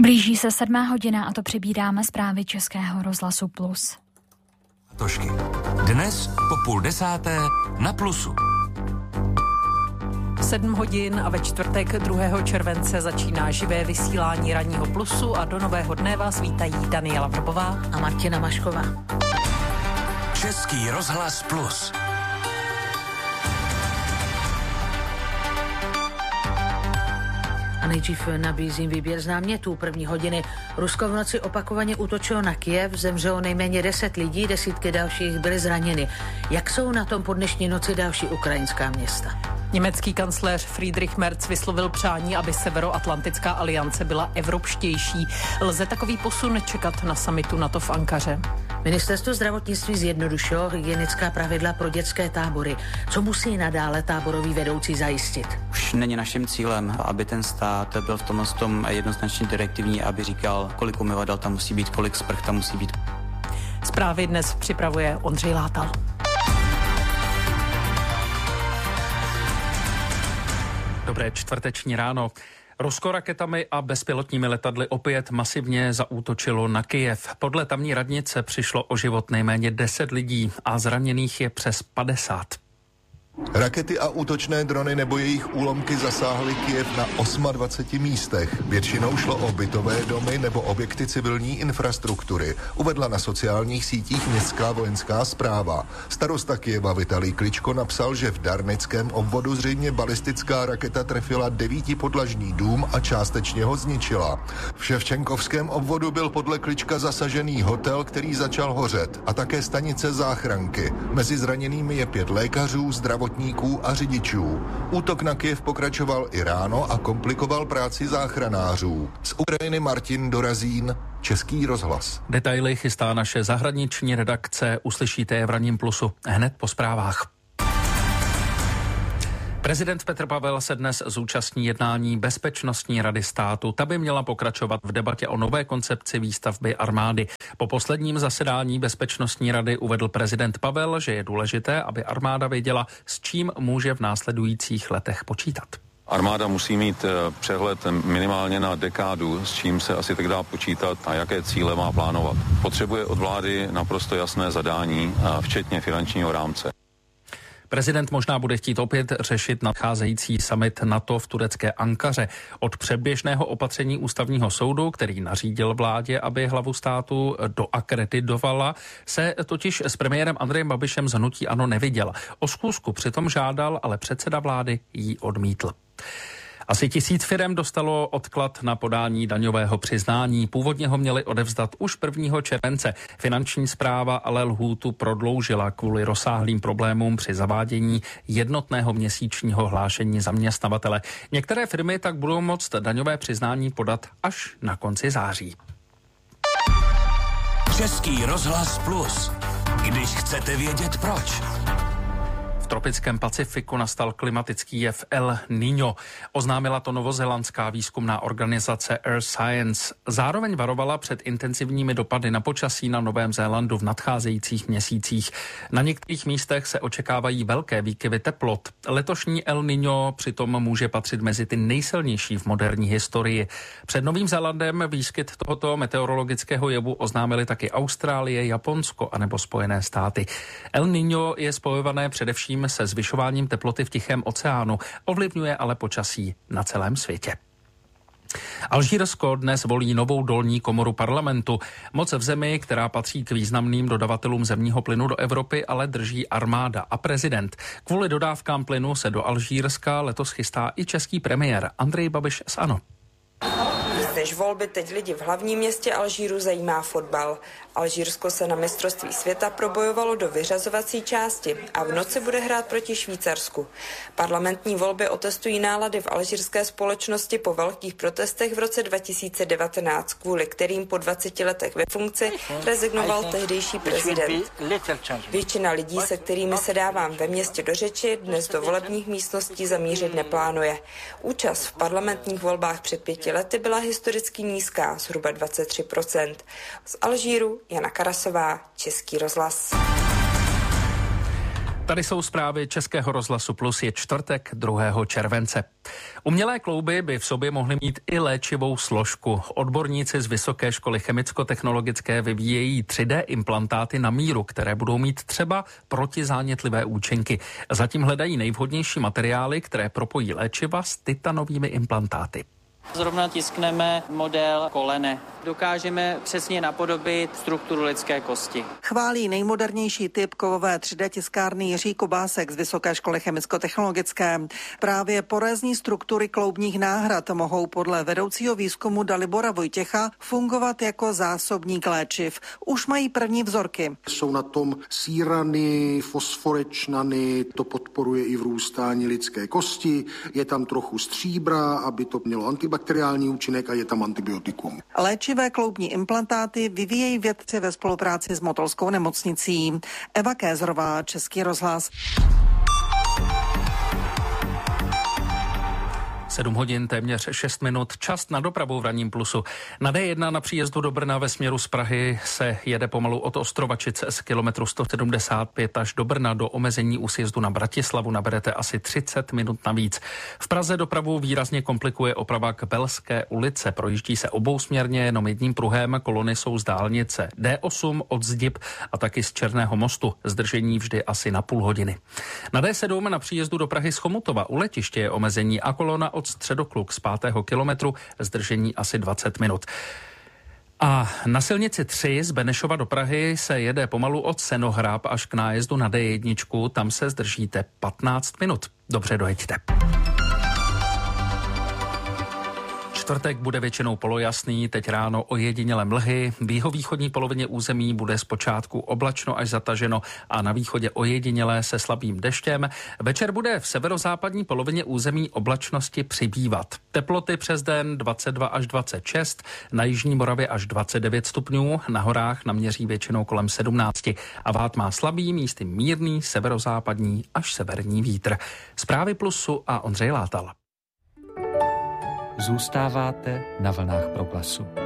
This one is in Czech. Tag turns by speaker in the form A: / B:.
A: Blíží se 7. hodina a to přibíráme zprávy Českého rozhlasu Plus.
B: Tošky. Dnes po 9:30 na Plusu.
C: 7 hodin a ve čtvrtek 2. července začíná živé vysílání ranního Plusu a do nového dne vás vítají Daniela Vrbová
D: a Martina Mašková.
B: Český rozhlas Plus.
D: A nejdřív nabízím výběr z námětů. První hodiny. Rusko v noci opakovaně útočilo na Kyjev, zemřelo nejméně 10 lidí, desítky dalších byly zraněny. Jak jsou na tom po dnešní noci další ukrajinská města?
C: Německý kancléř Friedrich Merz vyslovil přání, aby Severoatlantická aliance byla evropštější. Lze takový posun čekat na summitu NATO v Ankaře?
D: Ministerstvo zdravotnictví zjednodušilo hygienická pravidla pro dětské tábory. Co musí nadále táborový vedoucí zajistit?
E: Už není naším cílem, aby ten stát byl v tom jednoznačně direktivní, aby říkal, kolik umyvadel tam musí být, kolik sprch tam musí být.
C: Zprávy dnes připravuje Ondřej Látal.
F: Dobré čtvrteční ráno. Rusko raketami a bezpilotními letadly opět masivně zaútočilo na Kyjev. Podle tamní radnice přišlo o život nejméně 10 lidí a zraněných je přes 50.
G: Rakety a útočné drony nebo jejich úlomky zasáhly Kyjev na 28 místech. Většinou šlo o bytové domy nebo objekty civilní infrastruktury, uvedla na sociálních sítích městská vojenská správa. Starosta Kyjeva Vitalij Kličko napsal, že v Darnickém obvodu zřejmě balistická raketa trefila 9podlažní dům a částečně ho zničila. V Ševčenkovském obvodu byl podle Klička zasažený hotel, který začal hořet, a také stanice záchranky. Mezi zraněnými je 5 lékařů, zdravotníků a řidičů. Útok na Kyjev pokračoval i ráno a komplikoval práci záchranářů. Z Ukrajiny Martin Dorazín, Český rozhlas.
F: Detaily chystá naše zahraniční redakce, uslyšíte je v ranním Plusu hned po zprávách. Prezident Petr Pavel se dnes zúčastní jednání Bezpečnostní rady státu. Ta by měla pokračovat v debatě o nové koncepci výstavby armády. Po posledním zasedání Bezpečnostní rady uvedl prezident Pavel, že je důležité, aby armáda věděla, s čím může v následujících letech počítat.
H: Armáda musí mít přehled minimálně na dekádu, s čím se asi tak dá počítat a jaké cíle má plánovat. Potřebuje od vlády naprosto jasné zadání, včetně finančního rámce.
F: Prezident možná bude chtít opět řešit nadcházející summit NATO v turecké Ankaře. Od předběžného opatření ústavního soudu, který nařídil vládě, aby hlavu státu doakreditovala, se totiž s premiérem Andrejem Babišem z hnutí ANO neviděl. O schůzku přitom žádal, ale předseda vlády ji odmítl. Asi 1000 firem dostalo odklad na podání daňového přiznání. Původně ho měli odevzdat už 1. července. Finanční správa ale lhůtu prodloužila kvůli rozsáhlým problémům při zavádění jednotného měsíčního hlášení zaměstnavatele. Některé firmy tak budou moct daňové přiznání podat až na konci září.
B: Český rozhlas Plus. Když chcete vědět proč.
F: V tropickém Pacifiku nastal klimatický jev El Niño. Oznámila to novozélandská výzkumná organizace Earth Science. Zároveň varovala před intenzivními dopady na počasí na Novém Zélandu v nadcházejících měsících. Na některých místech se očekávají velké výkyvy teplot. Letošní El Niño přitom může patřit mezi ty nejsilnější v moderní historii. Před Novým Zélandem výskyt tohoto meteorologického jevu oznámili taky Austrálie, Japonsko anebo Spojené státy. El Niño je spojované především se zvyšováním teploty v Tichém oceánu, ovlivňuje ale počasí na celém světě. Alžírsko dnes volí novou dolní komoru parlamentu. Moc v zemi, která patří k významným dodavatelům zemního plynu do Evropy, ale drží armáda a prezident. Kvůli dodávkám plynu se do Alžírska letos chystá i český premiér Andrej Babiš z ANO.
I: Než volby teď lidi v hlavním městě Alžíru zajímá fotbal. Alžírsko se na mistrovství světa probojovalo do vyřazovací části a v noci bude hrát proti Švýcarsku. Parlamentní volby otestují nálady v alžírské společnosti po velkých protestech v roce 2019, kvůli kterým po 20 letech ve funkci rezignoval tehdejší prezident. Většina lidí, se kterými se dávám ve městě do řeči, dnes do volebních místností zamířit neplánuje. Účast v parlamentních volbách před 5 lety byla historicky nízká, zhruba 23%. Z Alžíru Jana Karasová, Český rozhlas.
F: Tady jsou zprávy Českého rozhlasu Plus, je čtvrtek 2. července. Umělé klouby by v sobě mohly mít i léčivou složku. Odborníci z Vysoké školy chemicko-technologické vyvíjejí 3D implantáty na míru, které budou mít třeba protizánětlivé účinky. Zatím hledají nejvhodnější materiály, které propojí léčiva s titanovými implantáty.
J: Zrovna tiskneme model kolene. Dokážeme přesně napodobit strukturu lidské kosti.
K: Chválí nejmodernější typ kovové 3D tiskárny Jiří Kubásek z Vysoké školy chemicko-technologické. Právě porézní struktury kloubních náhrad mohou podle vedoucího výzkumu Dalibora Vojtěcha fungovat jako zásobník léčiv. Už mají první vzorky.
L: Jsou na tom sírany, fosforečnany, to podporuje i vrůstání lidské kosti, je tam trochu stříbra, aby to mělo antibakteriální účinek a je tam antibiotikum.
K: Léčivé kloubní implantáty vyvíjejí vědci ve spolupráci s Motolskou nemocnicí. Eva Kézrová, Český rozhlas.
F: 7 hodin, téměř 6 minut, čas na dopravu v ranním Plusu. Na D1 na příjezdu do Brna ve směru z Prahy se jede pomalu od Ostrovačic z kilometru 175 až do Brna. Do omezení u sjezdu na Bratislavu naberete asi 30 minut navíc. V Praze dopravu výrazně komplikuje oprava k Belské ulice. Projíždí se obousměrně jenom jedním pruhem, kolony jsou z dálnice D8 od Zdib a taky z Černého mostu. Zdržení vždy asi na půl hodiny. Na D7 na příjezdu do Prahy z Chomutova u letiště je omezení a kolona od Středokluk z 5. kilometru, zdržení asi 20 minut. A na silnici 3 z Benešova do Prahy se jede pomalu od Senohrab až k nájezdu na D1, tam se zdržíte 15 minut. Dobře, dojeďte. Čtvrtek bude většinou polojasný, teď ráno ojediněle mlhy. V jihovýchodní polovině území bude zpočátku oblačno až zataženo a na východě ojedinělé se slabým deštěm. Večer bude v severozápadní polovině území oblačnosti přibývat. Teploty přes den 22 až 26, na jižní Moravě až 29 stupňů, na horách naměří většinou kolem 17 a váh má slabý, místy mírný severozápadní až severní vítr. Zprávy Plusu a Ondřej Látal.
M: Zůstáváte na vlnách Proglasu.